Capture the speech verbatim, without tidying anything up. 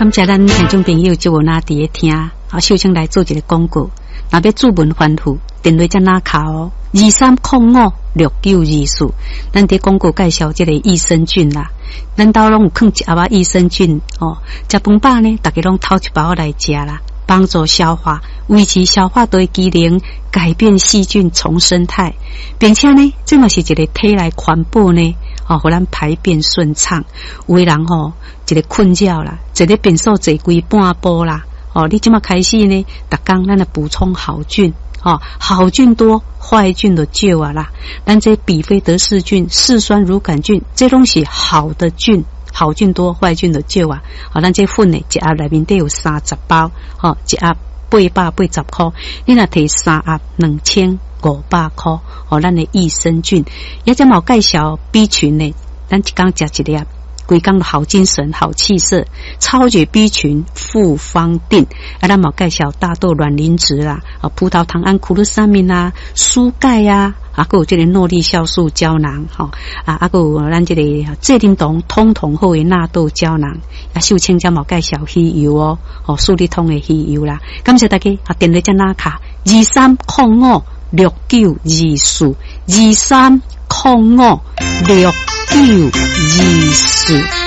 感谢咱听众朋友就有那伫咧听，啊，小青来做一个广告。若要注文反复，电话才哪卡哦，二三零五六九二四。咱伫广告介绍这个益生菌啦，咱兜拢有放一盒仔益生菌哦。食饭饱呢，大家拢偷一包来食啦，帮助消化，维持消化道机能，改变细菌重生态，并且呢，这嘛是一个体内环保呢。哦，互咱排便顺畅。有的人吼、哦，一个困扰啦，一个便所坐规半晡啦。哦，你即马开始呢，逐工咱来补充好菌。哦，好菌多，坏菌就少啊啦。咱这比菲德氏菌、嗜酸乳杆菌，这拢是好的菌，好菌多，坏菌就少啊。哦，咱这粉呢，一盒内面得有三十包，哦，一盒八百八十块，你若摕三盒两千五百块，哦，咱的益生菌，也只冇介绍 B 群呢，咱一工食一粒，规工的好精神、好气色，超绝 B 群复方定，啊，咱冇介绍大豆卵磷脂啦，啊，葡萄糖胺库鲁沙明啦，蔬钙呀。啊，还有这个诺丽酵素胶囊，吼、哦、啊，啊，还有咱这个ze林酮通通后的纳豆胶囊，啊，秀清加冇介绍鱼油哦，哦，数理通的鱼油啦。感谢大家，啊，电话加拿卡二三零五六九二四，二三零五六九二四。